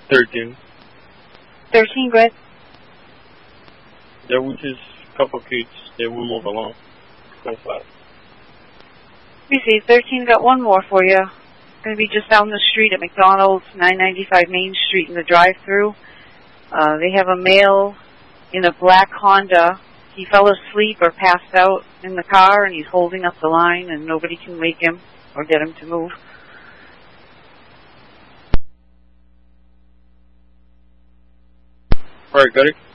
13. 13, go ahead. There was just a couple kids. They will move along. Go fast. You see, 13 got one more for you. Going to be just down the street at McDonald's, 995 Main Street in the drive-thru. They have a male in a black Honda. He fell asleep or passed out in the car, and he's holding up the line, and nobody can wake him or get him to move. All right, got it.